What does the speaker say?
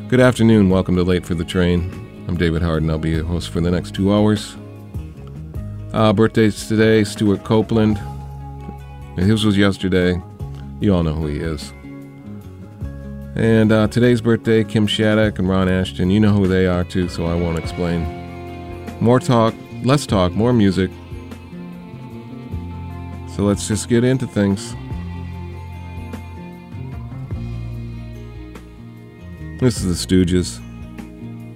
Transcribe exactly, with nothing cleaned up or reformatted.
Good afternoon. Welcome to Late for the Train. I'm David Harden. I'll be your host for the next two hours. Uh, birthdays today, Stuart Copeland. His was yesterday. You all know who he is. And uh, today's birthday, Kim Shattuck and Ron Ashton. You know who they are too, so I won't explain. More talk, less talk, more music. So let's just get into things. This is the Stooges.